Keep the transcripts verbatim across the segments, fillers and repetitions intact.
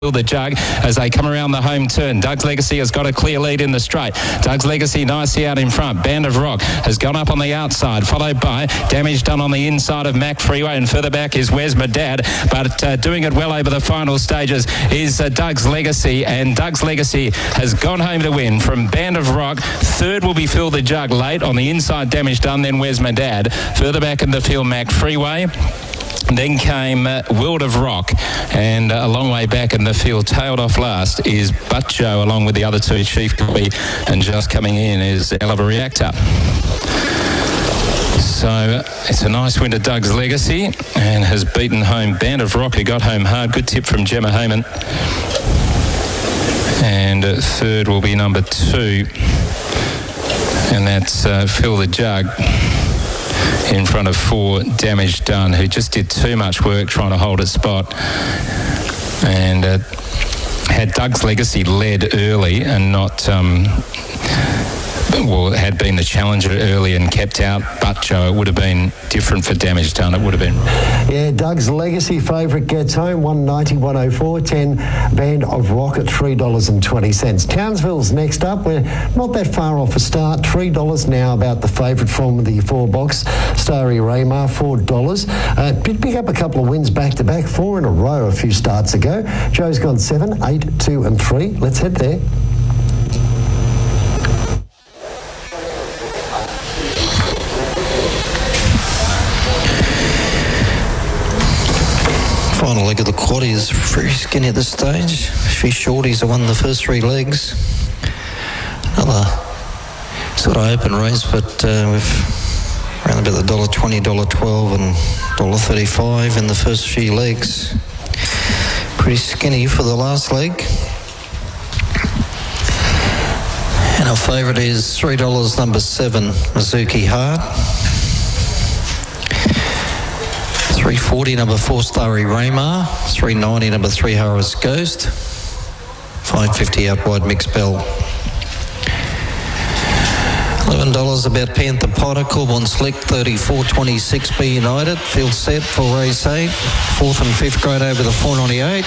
the jug as they come around the home turn. Doug's Legacy has got a clear lead in the straight. Doug's Legacy nicely out in front. Band of Rock has gone up on the outside, followed by Damage Done on the inside of Mac Freeway, and further back is Where's My Dad, but uh, doing it well over the final stages is uh, Doug's Legacy, and Doug's Legacy has gone home to win from Band of Rock. Third will be Fill the Jug late on the inside, Damage Done, then Where's My Dad. Further back in the field, Mac Freeway. Then came uh, World of Rock, and uh, a long way back in the field, tailed off last, is Butt Joe, along with the other two, Chief Copy, and just coming in is Oliver Reactor. So uh, it's a nice win to Doug's Legacy, and has beaten home Band of Rock, who got home hard. Good tip from Gemma Homan. And uh, third will be number two, and that's uh, Fill the Jug, in front of four, Damage Done, who just did too much work trying to hold its spot. And uh, had Doug's Legacy led early and not... Um, well, had been the challenger early and kept out Butt Joe, it would have been different for Damage Done. It would have been. Yeah, Doug's Legacy favourite gets home, one ninety, one oh four, ten Band of Rock at three dollars and twenty cents. Townsville's next up. We're not that far off a start. three dollars now about the favourite from the four-box. Starry Raymar, four dollars. Uh, did pick up a couple of wins back-to-back, four in a row a few starts ago. Joe's gone seven, eight, two and three. Let's head there. Final leg of the quad is very skinny at this stage. Fish Shorties have won the first three legs. Another sort of open race, but uh, we've around about the one dollar twenty, one dollar twelve and one dollar thirty-five in the first few legs. Pretty skinny for the last leg. And our favourite is three dollars, number seven, Mizuki Heart. three forty, number four, Starry Raymar. three ninety, number three, Harris Ghost. five fifty out wide, Mixed Bell. eleven dollars about Panther Potter, Corbon Slick, thirty-four twenty-six, B United. Field set for race eight. Fourth and fifth grade over the four ninety-eight.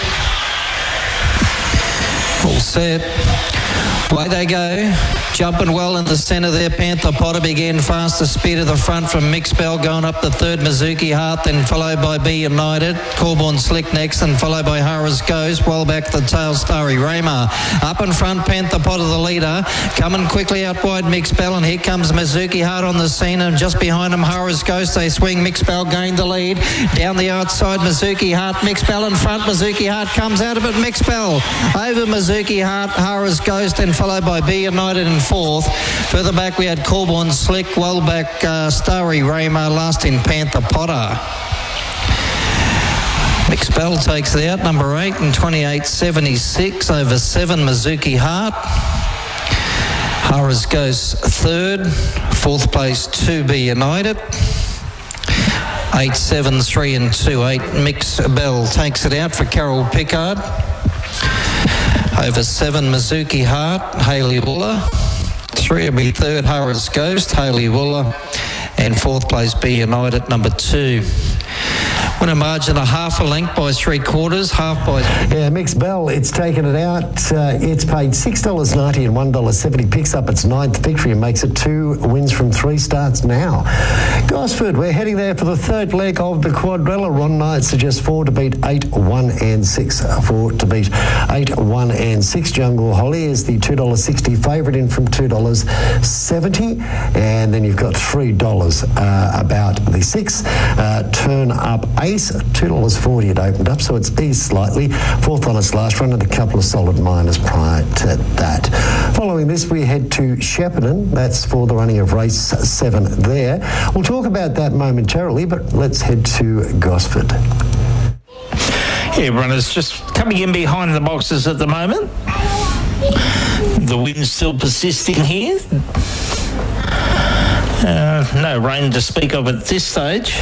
All set. Away they go. Jumping well in the centre there, Panther Potter began faster speed to the front from Mixed Bell, going up the third, Mizuki Heart, then followed by B United. Corborn Slick next, and followed by Harris Goes. Well back the tail, Starry Raymar. Up in front, Panther Potter the leader. Coming quickly out wide, Mixed Bell, and here comes Mizuki Heart on the scene, and just behind him, Harris Goes. They swing, Mixed Bell gained the lead. Down the outside, Mizuki Heart, Mixed Bell in front. Mizuki Heart comes out of it, Mixed Bell over Mizuki Heart, Harris Ghost, and followed by B United in fourth. Further back we had Corborn Slick, well back uh, Starry Raymar, last in Panther Potter. Mixed Bell takes it out, number eight and twenty-eight seventy-six over seven, Mizuki Heart. Harris goes third, fourth place two, B United. eight, seven, three and two, eight, Mixed Bell takes it out for Carol Pickard. Over seven, Mizuki Heart, Hayley Wooler. Three will be third, Harris Ghost, Hayley Wooler. And fourth place, B United, number two. Winner margin a half a length by three quarters, half by... Yeah, Mixed Bell, it's taken it out. Uh, it's paid six dollars ninety and one dollar seventy. Picks up its ninth victory and makes it two wins from three starts now. Gosford, we're heading there for the third leg of the quadrella. Ron Knight suggests four to beat eight, one and six. Four to beat eight, one and six. Jungle Holly is the two dollars sixty favourite in from two dollars seventy. And then you've got three dollars uh, about the six. Uh, turn up Ace, two dollars forty it opened up, so it's eased slightly. Fourth on its last run and a couple of solid minors prior to that. Following this, we head to Shepparton. That's for the running of race seven there. We'll talk about that momentarily, but let's head to Gosford. Yeah, runners just coming in behind the boxes at the moment. The wind's still persisting here. Uh, no rain to speak of at this stage.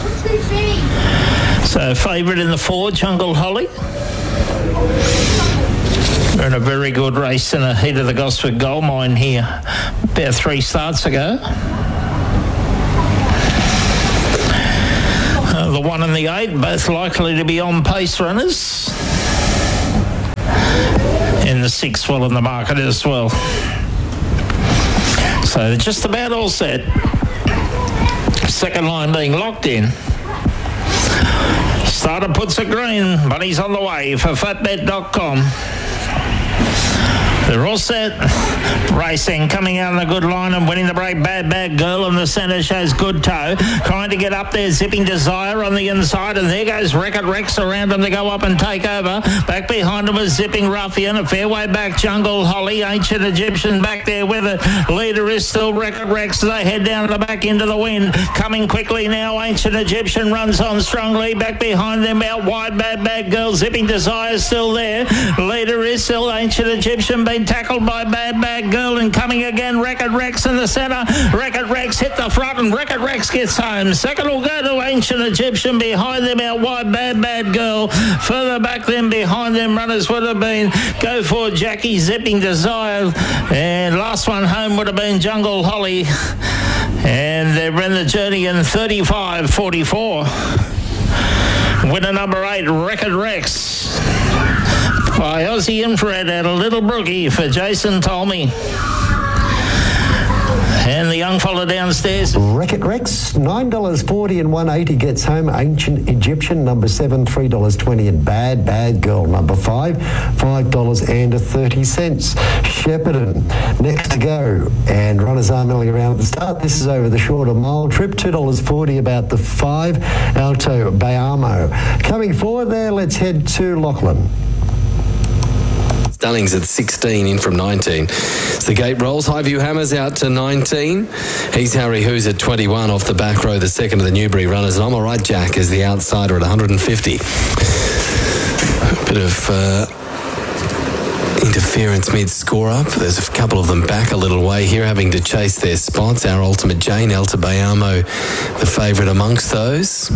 So favourite in the four, Jungle Holly. We're in a very good race in the heat of the Gosford Gold Mine here about three starts ago. Uh, the one and the eight, both likely to be on pace runners. the sixth well in the market as well. So they're just about all set. Second line being locked in. Starter puts a green. Money's on the way for fatbet dot com. They're all set. Racing, coming out in a good line and winning the break. Bad Bad Girl in the centre shows good toe. Trying to get up there, Zipping Desire on the inside. And there goes Record Rex around them to go up and take over. Back behind them is Zipping Ruffian. A fair way back, Jungle Holly. Ancient Egyptian back there with it. Leader is still Record Rex. They head down to the back into the wind. Coming quickly now, Ancient Egyptian runs on strongly. Back behind them, out wide, Bad Bad Girl. Zipping Desire still there. Leader is still Ancient Egyptian. Been tackled by Bad Bad Girl and coming again, Record Rex in the centre. Record Rex hit the front and Record Rex gets home. Second will go to Ancient Egyptian. Behind them out wide, Bad Bad Girl. Further back then behind them runners would have been Go For Jackie, Zipping Desire, and last one home would have been Jungle Holly, and they ran the journey in thirty-five forty-four. Winner number eight, Record Rex by Aussie Infrared at a Little Brookie for Jason Tolmie. And the young fella downstairs. Record Rex, nine dollars forty and one eighty gets home. Ancient Egyptian, number seven, three dollars twenty. And Bad Bad Girl, number five, five dollars thirty. Shepparton, next to go. And runners are milling around at the start. This is over the shorter mile trip, two dollars forty about the five. Alto Bayamo. Coming forward there, let's head to Lachlan. Dunning's at sixteen, in from nineteen. So the gate rolls. Highview Hammers out to nineteen. He's Harry Who's at twenty-one off the back row, the second of the Newbury runners. And I'm All Right Jack is the outsider at one hundred fifty. A bit of uh, interference mid-score up. There's a couple of them back a little way here, having to chase their spots. Our Ultimate Jane, Alta Bayamo, the favourite amongst those.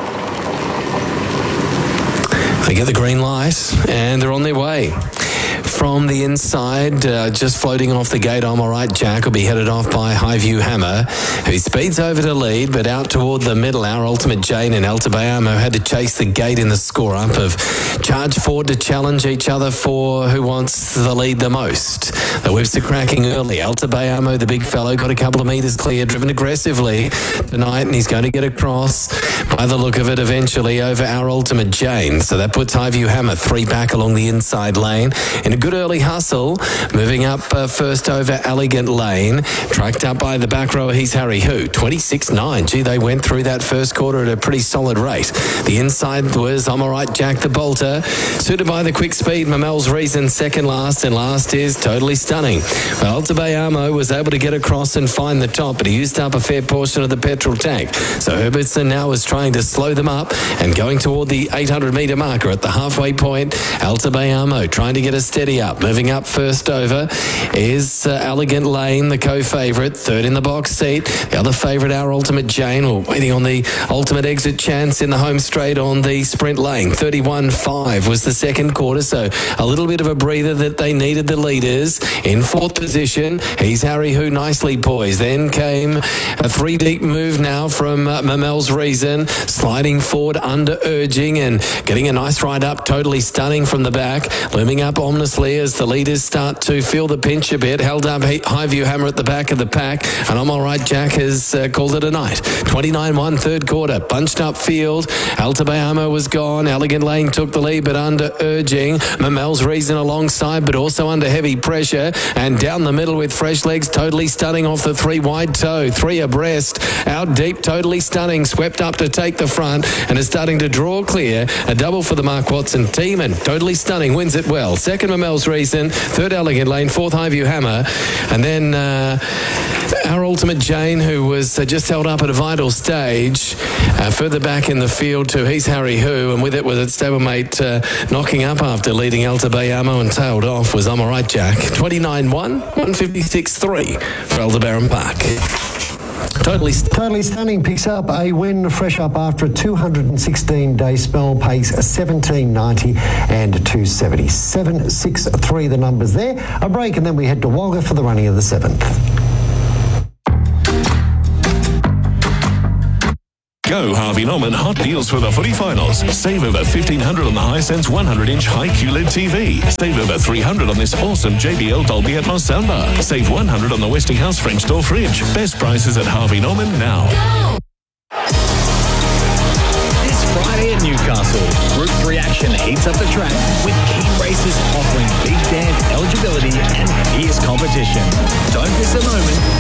They get the green light and they're on their way. From the inside, uh, just floating off the gate, I'm All Right Jack will be headed off by Highview Hammer, who speeds over to lead, but out toward the middle, Our Ultimate Jane and Alta Bayamo had to chase the gate in the score-up of charge forward to challenge each other for who wants the lead the most. The whips are cracking early. Alta Bayamo, the big fellow, got a couple of metres clear, driven aggressively tonight, and he's going to get across, by the look of it, eventually over Our Ultimate Jane. So that puts Highview Hammer three back along the inside lane in a good early hustle, moving up uh, first over Elegant Lane, tracked up by the back row. He's Harry Who, twenty-six nine. Gee, they went through that first quarter at a pretty solid rate. The inside was I'm All Right Jack the Bolter, suited by the quick speed. Mamel's Reason second last, and last is Totally Stunning. Well, Alta Bayamo was able to get across and find the top, but he used up a fair portion of the petrol tank. So Herbertson now is trying to slow them up and going toward the eight hundred metre marker at the halfway point. Alta Bayamo trying to get a steady up. Moving up first over is uh, Elegant Lane, the co-favourite, third in the box seat. The other favourite, Our Ultimate Jane, well, waiting on the ultimate exit chance in the home straight on the sprint lane. thirty-one five was the second quarter, so a little bit of a breather that they needed the leaders. In fourth position, he's Harry Who, nicely poised. Then came a three deep move now from uh, Mamel's Reason, sliding forward under urging and getting a nice ride up, Totally Stunning from the back, looming up ominously as the leaders start to feel the pinch a bit. Held up Highview Hammer at the back of the pack, and I'm All Right Jack has uh, called it a night. twenty-nine one third quarter, bunched up field. Alta Bayamo was gone. Elegant Lane took the lead, but under urging. Mamel's Reason alongside, but also under heavy pressure, and down the middle with fresh legs, Totally Stunning off the three wide toe, three abreast, out deep, Totally Stunning, swept up to take the front, and is starting to draw clear. A double for the Mark Watson team, and Totally Stunning wins it well. Second, Mamel's Reason, third Elegant Lane, fourth Highview Hammer, and then uh, Our Ultimate Jane, who was uh, just held up at a vital stage, uh, further back in the field to He's Harry Who, and with it was its stablemate uh, knocking up after leading Alta Bayamo, and tailed off was I'm All Right Jack. twenty-nine one, one fifty-six three for Aldebaran Park. Totally, st- totally Stunning picks up a win, fresh up after a two hundred sixteen day spell, pace seventeen ninety and two seventy-seven sixty-three the numbers there. A break and then we head to Wagga for the running of the seventh. Go Harvey Norman hot deals for the footy finals. Save over fifteen hundred dollars on the Hisense one hundred inch high Q L E D T V. Save over three hundred dollars on this awesome J B L Dolby Atmos soundbar. Save one hundred dollars on the Westinghouse French door fridge. Best prices at Harvey Norman now. This Friday at Newcastle, Group three action heats up the track with key races offering big dance eligibility and fierce competition. Don't miss a moment